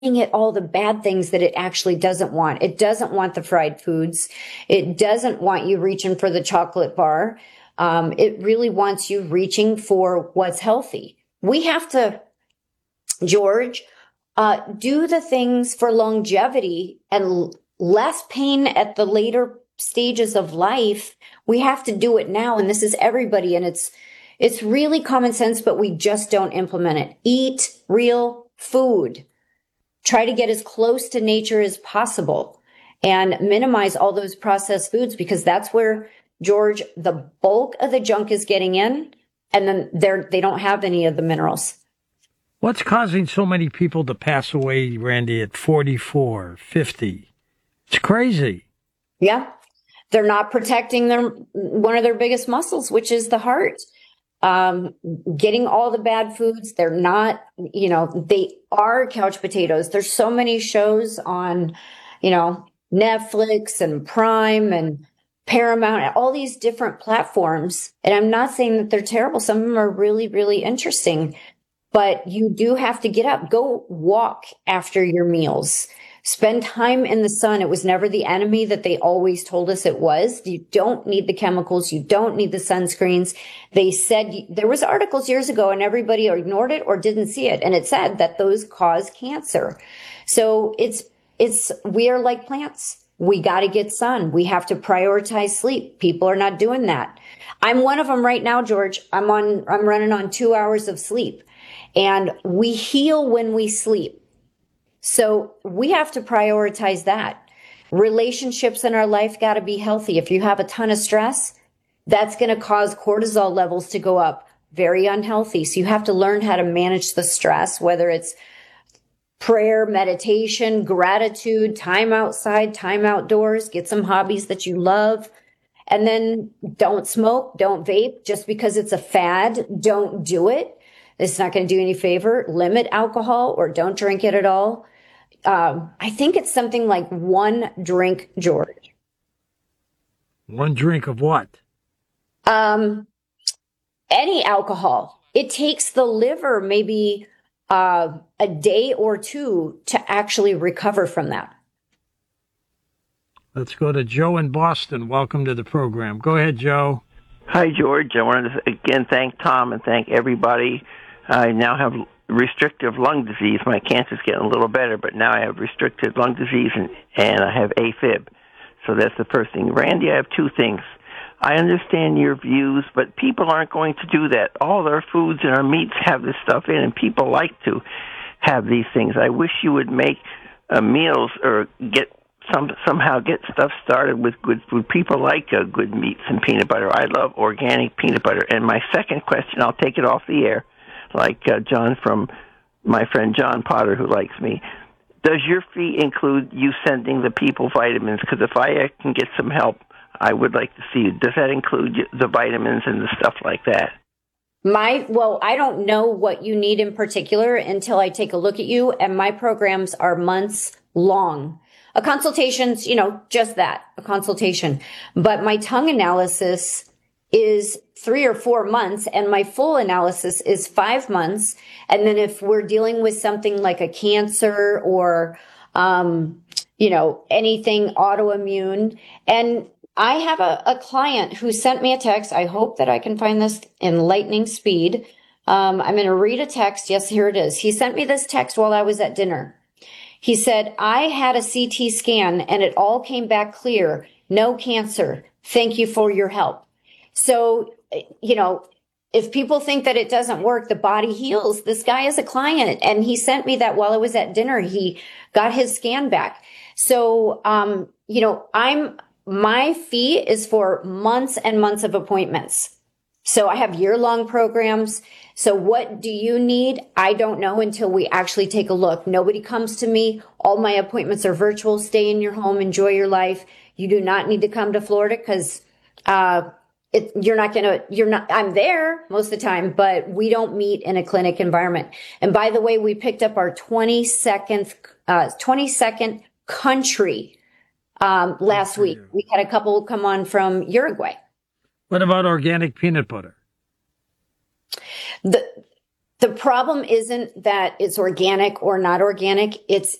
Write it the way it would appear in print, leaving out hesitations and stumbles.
it all the bad things that it actually doesn't want. It doesn't want the fried foods. It doesn't want you reaching for the chocolate bar. It really wants you reaching for what's healthy. We have to, George, do the things for longevity and less pain at the later stages of life. We have to do it now. And this is everybody. And it's really common sense, but we just don't implement it. Eat real food. Try to get as close to nature as possible and minimize all those processed foods, because that's where, George, the bulk of the junk is getting in, and then they don't have any of the minerals. What's causing so many people to pass away, Randy, at 44, 50? It's crazy. Yeah. They're not protecting one of their biggest muscles, which is the heart. Getting all the bad foods. They're not, they are couch potatoes. There's so many shows on, Netflix and Prime and Paramount, all these different platforms. And I'm not saying that they're terrible. Some of them are really, really interesting, but you do have to get up, go walk after your meals. Spend time in the sun. It was never the enemy that they always told us it was. You don't need the chemicals. You don't need the sunscreens. They said there was articles years ago and everybody ignored it or didn't see it. And it said that those cause cancer. So we are like plants. We got to get sun. We have to prioritize sleep. People are not doing that. I'm one of them right now, George. I'm running on 2 hours of sleep, and we heal when we sleep. So we have to prioritize that. Relationships in our life got to be healthy. If you have a ton of stress, that's going to cause cortisol levels to go up. Very unhealthy. So you have to learn how to manage the stress, whether it's prayer, meditation, gratitude, time outside, time outdoors, get some hobbies that you love. And then don't smoke, don't vape. Just because it's a fad, don't do it. It's not going to do any favor. Limit alcohol or don't drink it at all. I think it's something like 1 drink, George. 1 drink of what? Any alcohol. It takes the liver maybe a day or 2 to actually recover from that. Let's go to Joe in Boston. Welcome to the program. Go ahead, Joe. Hi, George. I wanted to again thank Tom and thank everybody. I now have restrictive lung disease. My cancer's getting a little better, but now I have restricted lung disease and I have AFib. So that's the first thing. Randy, I have 2 things. I understand your views, but people aren't going to do that. All our foods and our meats have this stuff in, and people like to have these things. I wish you would make meals or somehow get stuff started with good food. People like good meats and peanut butter. I love organic peanut butter. And my second question, I'll take it off the air, like John from my friend John Potter, who likes me. Does your fee include you sending the people vitamins? Because if I can get some help, I would like to see you. Does that include the vitamins and the stuff like that? I don't know what you need in particular until I take a look at you, and my programs are months long. A consultation's, just that, a consultation. But my tongue analysis is 3 or 4 months, and my full analysis is 5 months. And then if we're dealing with something like a cancer or, anything autoimmune. And I have a client who sent me a text. I hope that I can find this in lightning speed. I'm going to read a text. Yes, here it is. He sent me this text while I was at dinner. He said, I had a CT scan and it all came back clear. No cancer. Thank you for your help. So, if people think that it doesn't work, the body heals. This guy is a client, and he sent me that while I was at dinner. He got his scan back. So, my fee is for months and months of appointments. So I have year-long programs. So what do you need? I don't know until we actually take a look. Nobody comes to me. All my appointments are virtual. Stay in your home. Enjoy your life. You do not need to come to Florida because, I'm there most of the time, but we don't meet in a clinic environment. And by the way, we picked up our 22nd country, last week. We had a couple come on from Uruguay. What about organic peanut butter? The problem isn't that it's organic or not organic. It's